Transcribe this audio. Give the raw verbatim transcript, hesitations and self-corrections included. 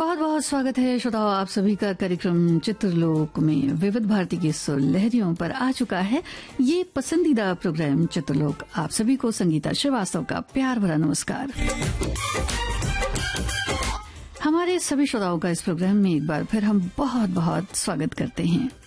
बहुत बहुत स्वागत है श्रोताओं आप सभी का कार्यक्रम चित्रलोक में विविध भारती की सुर लहरियों पर आ चुका है ये पसंदीदा प्रोग्राम चित्रलोक। आप सभी को संगीता श्रीवास्तव का प्यार भरा नमस्कार। हमारे सभी श्रोताओं का इस प्रोग्राम में एक बार फिर हम बहुत बहुत स्वागत करते हैं।